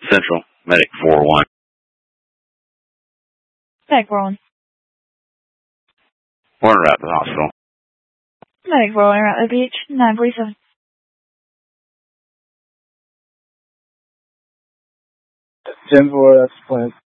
Central, medic 4-1. Medic 4-1. We're en route to the hospital. Medic 4-1, route to the beach, 947. 10-4, that's the plan.